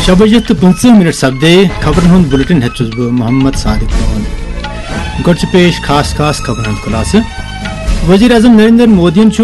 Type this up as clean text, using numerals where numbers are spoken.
6:15 सपदे खबरन हुंद bulletin हेचुस बह Mohammad Sadiq loan गड पेश खास खबरन खुलास वजीर आजम नरेंद्र मोदी